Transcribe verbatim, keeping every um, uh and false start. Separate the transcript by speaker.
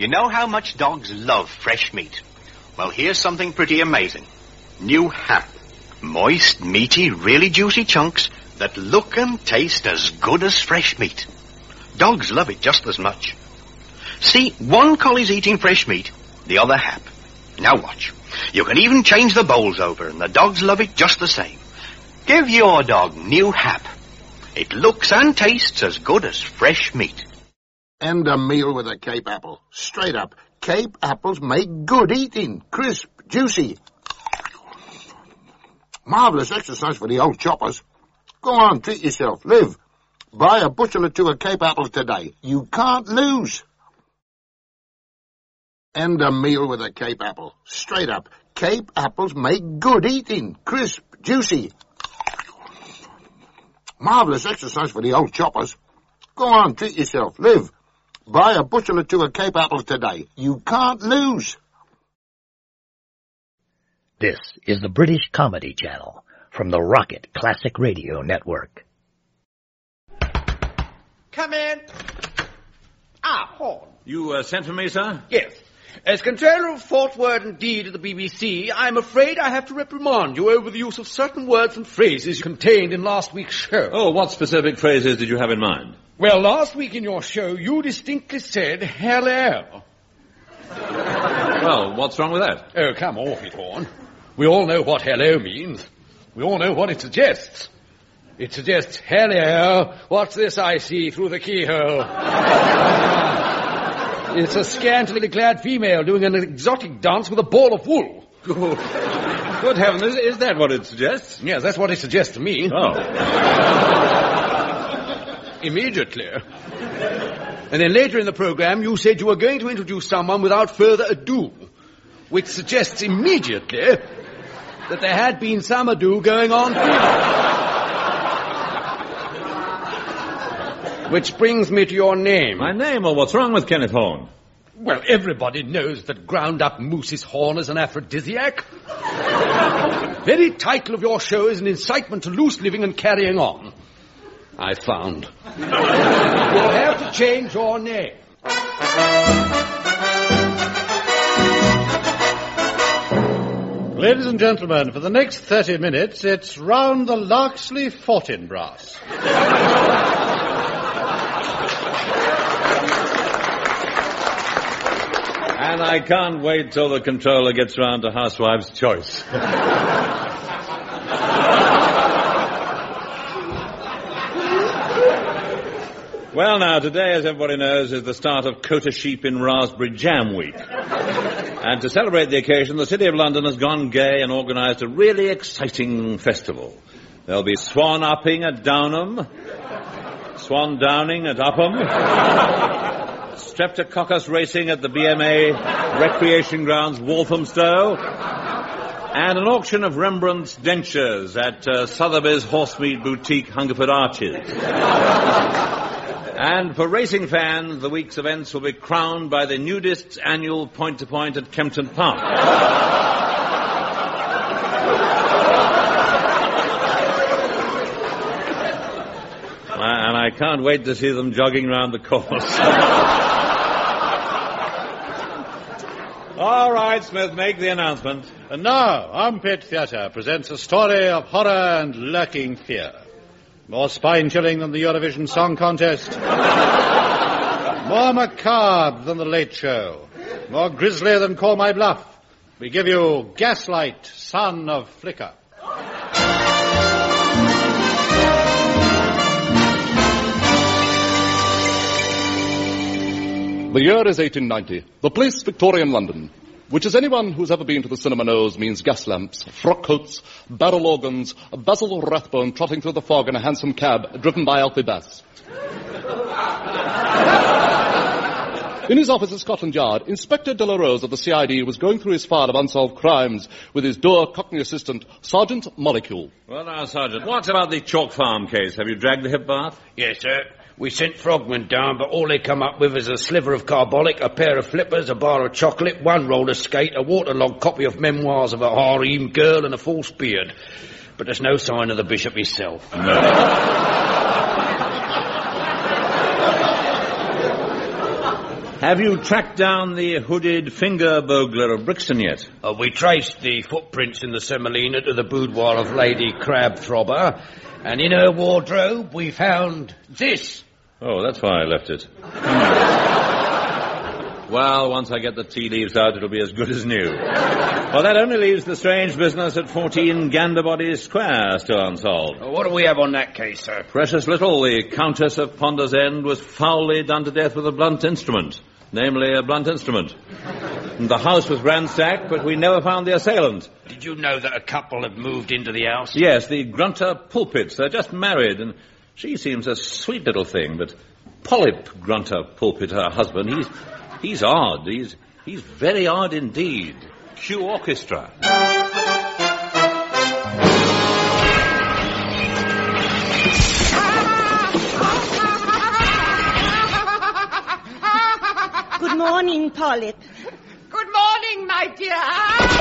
Speaker 1: You know how much dogs love fresh meat? Well, here's something pretty amazing. New Hap. Moist, meaty, really juicy chunks that look and taste as good as fresh meat. Dogs love it just as much. See, one collie's eating fresh meat, the other Hap. Now watch. You can even change the bowls over, and the dogs love it just the same. Give your dog New Hap. It looks and tastes as good as fresh meat.
Speaker 2: And a meal with a Cape apple. Straight up. Cape apples make good eating. Crisp, juicy. Marvellous exercise for the old choppers. Go on, treat yourself. Live. Buy a bushel or two of Cape apples today. You can't lose. And a meal with a Cape apple. Straight up. Cape apples make good eating. Crisp, juicy. Marvellous exercise for the old choppers. Go on, treat yourself. Live. Buy a bushel or two of Cape apples today. You can't lose.
Speaker 3: This is the British Comedy Channel from the Rocket Classic Radio Network.
Speaker 4: Come in. Ah, Horn.
Speaker 5: You uh, sent for me, sir?
Speaker 4: Yes. As controller of thought, word, and deed at the B B C, I'm afraid I have to reprimand you over the use of certain words and phrases contained in last week's show.
Speaker 5: Oh, what specific phrases did you have in mind?
Speaker 4: Well, last week in your show, you distinctly said, hello.
Speaker 5: Well, what's wrong with that?
Speaker 4: Oh, come off it, Horn. We all know what hello means. We all know what it suggests. It suggests, hello, what's this I see through the keyhole? It's a scantily clad female doing an exotic dance with a ball of wool.
Speaker 5: Good, Good heavens, is, is that what it suggests?
Speaker 4: Yes, that's what it suggests to me.
Speaker 5: Oh.
Speaker 4: Immediately. And then later in the program, you said you were going to introduce someone without further ado, which suggests immediately that there had been some ado going on previously. Which brings me to your name.
Speaker 5: My name? Well, what's wrong with Kenneth Horn?
Speaker 4: Well, everybody knows that ground-up moose's horn is an aphrodisiac. Very title of your show is an incitement to loose living and carrying on. I found. You'll have to change your name.
Speaker 6: Ladies and gentlemen, for the next thirty minutes, it's round the Larksley Fortinbras.
Speaker 5: And I can't wait till the controller gets round to Housewife's Choice. Well, now, today, as everybody knows, is the start of Quota Sheep in Raspberry Jam Week. And to celebrate the occasion, the City of London has gone gay and organised a really exciting festival. There'll be swan upping at Downham, swan downing at Upham, streptococcus racing at the B M A Recreation Grounds, Walthamstow, and an auction of Rembrandt's dentures at uh, Sotheby's Horsemeat Boutique, Hungerford Arches. And for racing fans, the week's events will be crowned by the Nudists' annual point-to-point at Kempton Park. And I can't wait to see them jogging round the course. All right, Smith, make the announcement.
Speaker 6: And now, Armpit Theatre presents a story of horror and lurking fear. More spine-chilling than the Eurovision Song Contest. More macabre than the Late Show. More grisly than Call My Bluff. We give you Gaslight, Son of Flicker.
Speaker 7: The year is eighteen ninety. The place, Victorian London, which, as anyone who's ever been to the cinema knows, means gas lamps, frock coats, barrel organs, Basil Rathbone trotting through the fog in a hansom cab driven by Alfie Bass. In his office at Scotland Yard, Inspector De La Rose of the C I D was going through his file of unsolved crimes with his dour Cockney assistant, Sergeant Molecule.
Speaker 5: Well, now, Sergeant, what about the Chalk Farm case? Have you dragged the hip bath?
Speaker 4: Yes, sir. We sent frogmen down, but all they come up with is a sliver of carbolic, a pair of flippers, a bar of chocolate, one roller skate, a waterlogged copy of Memoirs of a Harem Girl, and a false beard. But there's no sign of the bishop himself.
Speaker 5: No. Have you tracked down the hooded finger burglar of Brixton yet?
Speaker 4: Uh, we traced the footprints in the Semolina to the boudoir of Lady Crabthrobber, and in her wardrobe we found this.
Speaker 5: Oh, that's why I left it. Well, once I get the tea leaves out, it'll be as good as new. Well, that only leaves the strange business at fourteen Ganderbody Square still unsolved.
Speaker 4: Uh, what do we have on that case, sir?
Speaker 5: Precious little. The Countess of Ponder's End was foully done to death with a blunt instrument. Namely, a blunt instrument. And the house was ransacked, but we never found the assailant.
Speaker 4: Did you know that a couple had moved into the house?
Speaker 5: Yes, the Grunter Pulpits. They're just married, and she seems a sweet little thing, but Polyp Grunter Pulpit, her husband, he's he's odd. He's he's very odd indeed. Cue orchestra.
Speaker 8: Good morning, Polyp.
Speaker 9: Good morning, my dear.